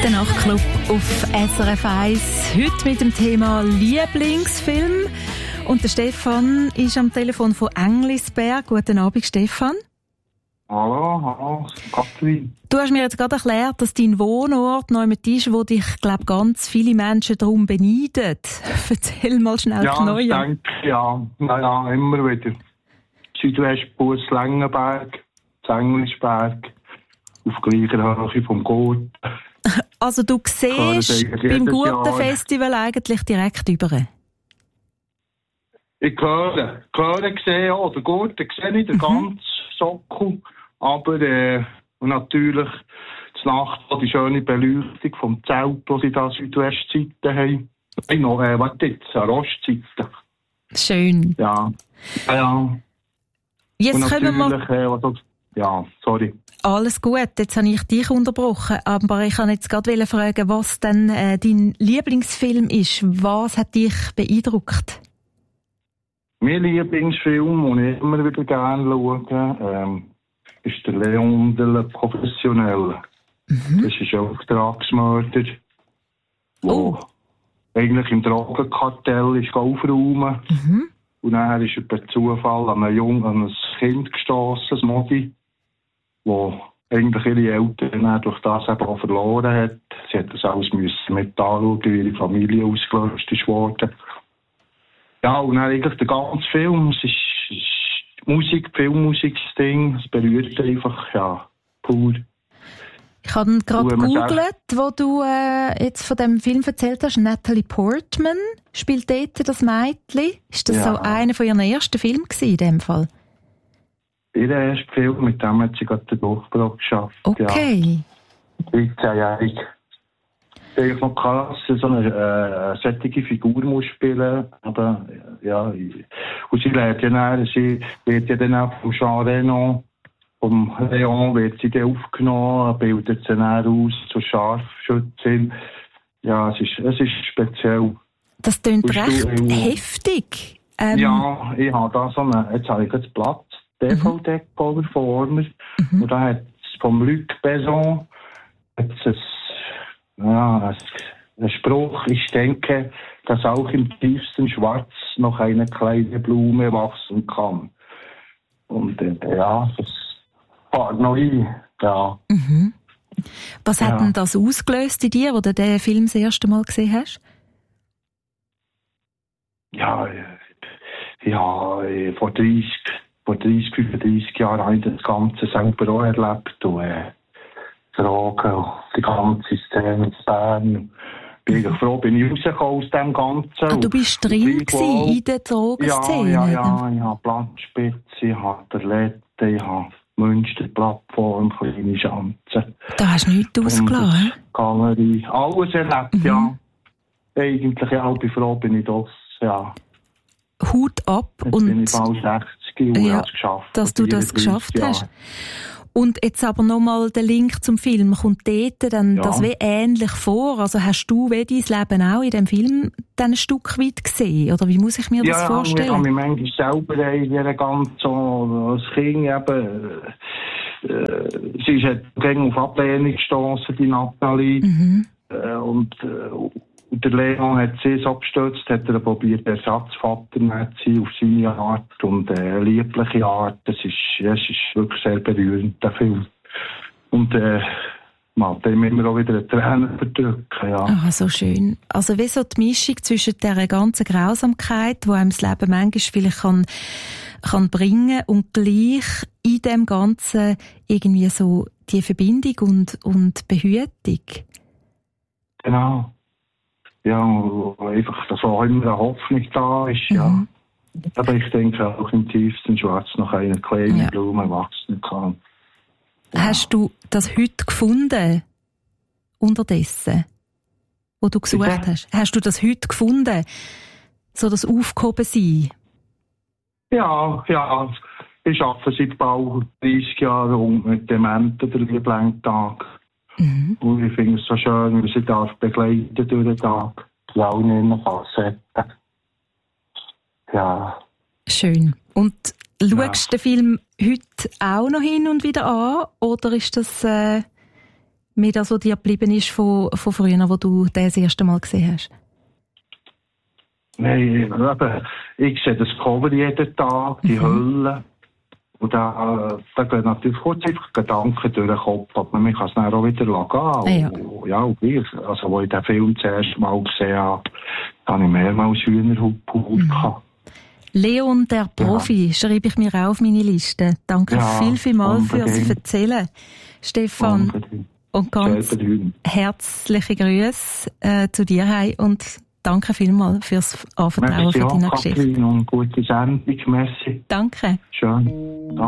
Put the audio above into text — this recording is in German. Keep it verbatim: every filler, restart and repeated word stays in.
der Nachtclub auf S R F eins. Heute mit dem Thema Lieblingsfilm. Und der Stefan ist am Telefon von Englisberg. Guten Abend, Stefan. Hallo, hallo, Katrin. Du hast mir jetzt gerade erklärt, dass dein Wohnort noch jemand ist, wo dich, glaube ganz viele Menschen darum beneiden. Erzähl mal schnell ja, neu. Ja, ich denke, ja. Naja, immer wieder. Südwestbus Längenberg, Englisberg, auf gleicher Höhe vom Gurt. Also du siehst beim Gurtenfestival eigentlich direkt über. Ich höre, höre sehe auch, der Gurten sehe ich, den mhm. ganzen Sockel, aber äh, natürlich die Nacht die schöne Beleuchtung vom Zelt, das sie da Südwestseite haben. Nein, noch, äh, warte jetzt, eine Ostseite. Schön. Ja, ja, ja. Jetzt können wir... Äh, was, ja, sorry. Alles gut, jetzt habe ich dich unterbrochen, aber ich wollte jetzt gerade fragen, was denn äh, dein Lieblingsfilm ist. Was hat dich beeindruckt? Mein Lieblingsfilm, den ich immer wieder gerne schaue, ähm, ist der Leon der Professionelle. Mhm. Das ist ein Auftragsmörder, der oh. eigentlich im Drogenkartell ist aufräumen. Mhm. Und dann ist er per Zufall an ein, Jung, an ein Kind gestossen, ein Modi, wo eigentlich ihre Eltern dann durch das eben auch verloren hat. Sie hat das alles müssen mit anschauen, wie ihre Familie ausgelöscht ist worden. Ja, und dann eigentlich der ganze Film, es ist, ist Musik, Filmmusik, das Ding, es berührt einfach, ja, pur. Ich habe gerade gegoogelt, wo du äh, jetzt von dem Film erzählt hast. Natalie Portman spielt dort das Mädchen. Ist das ja. so einer von ihren ersten Filmen gewesen, in dem Fall? Ihr erster Film, mit dem hat sie gerade den Durchbruch geschafft. Okay. Ja. dreizehnjährig. Ich noch krass, so eine äh, solche Figur muss spielen, aber ja, und sie lernt ja dann, sie wird ja dann auch vom Jean Reno, vom Leon wird sie dann aufgenommen, bildet sie dann aus zur Scharfschützin. Ja, es ist, es ist speziell. Das klingt recht du, heftig. Ähm. Ja, ich habe da so eine, jetzt habe ich jetzt Platz, D V D-Cover vor mir, mhm. und da hat es vom Luc Besson, hat es ja, ein Spruch, ich denke, dass auch im tiefsten Schwarz noch eine kleine Blume wachsen kann. Und äh, ja, das fährt noch ein. Ja. Mhm. Was hat ja. denn das ausgelöst in dir, wo du den Film das erste Mal gesehen hast? Ja, ja vor dreißig, vor dreißig, fünfunddreißig Jahren habe ich das Ganze selber auch erlebt. Und, äh, Drogen, die ganze Szene in Bern. Bin ich froh, bin ich rausgekommen aus dem Ganzen. Ah, du bist drin gewesen, in der Drogenszene? Ja, ja, ja. Ich habe Platzspitze, ich habe Terlette, ich habe Münsterplattform, kleine Schanzen. Da hast du nichts ausgelassen? Galerie, alles erlebt, mhm. ja. Eigentlich, ja, ich bin froh, bin ich das, ja. Hut ab. Jetzt und bin ich bald sechzig und ja, es geschafft. Dass du das geschafft hast. Und jetzt aber nochmal der Link zum Film. Kommt dort dann ja. das wie ähnlich vor? Also hast du wie dein Leben auch in dem Film dann ein Stück weit gesehen? Oder wie muss ich mir ja, das vorstellen? Ja, ich habe mich manchmal selber in dieser ganzen, so, als Kind eben, äh, sie ist halt auf Ablehnung gestossen, die Nathalie. Mhm. Äh, und, äh, Und der Leon hat sie so abgestützt, hat er probiert, Ersatzvater zu sein, auf seine Art und äh, liebliche Art. Das ist, das ist wirklich sehr berührend, der Film. Und äh, man hat ihm immer auch wieder eine Träne verdrücken, ja. Ah, so schön. Also wie so die Mischung zwischen dieser ganzen Grausamkeit, die einem das Leben manchmal vielleicht kann, kann bringen und gleich in dem Ganzen irgendwie so die Verbindung und, und Behütung. Genau. Ja, einfach, dass auch immer eine Hoffnung da ist, ja. Mhm. Aber ich denke auch im tiefsten Schwarz noch eine kleine ja. Blume wachsen kann. Ja. Hast du das heute gefunden? Unterdessen? Wo du gesucht Bitte? hast? Hast du das heute gefunden? So das Aufgehobensein? Ja, ja. Ich arbeite seit bald dreißig Jahren mit Dementen der Lieblingstag. Mhm. Und ich finde es so schön, wie sie darf begleiten durch den Tag. Die allen Facetten. Ja. Schön. Und schaust du ja. den Film heute auch noch hin und wieder an? Oder ist das äh, mehr das, was dir geblieben ist von, von früher, wo du den das erste Mal gesehen hast? Nein, eben, ich sehe das Cover jeden Tag, die mhm. Hölle. Und da, da gehen natürlich kurz einfach Gedanken durch den Kopf, aber man kann es dann auch wieder gehen. Ja. Und, ja, und ich, also, als ich den Film das erste Mal gesehen habe, habe ich mehrmals Hühnerhaut mhm. gehabt. Leon, der Profi, ja. schreibe ich mir auch auf meine Liste. Danke ja, viel, viel mal fürs Erzählen, Stefan. Unbedingt. Und ganz herzliche Grüße äh, zu dir heim und danke vielmals fürs Anvertrauen von deiner Geschichte. Und gute Sendung, merci. Danke. Schön. Danke.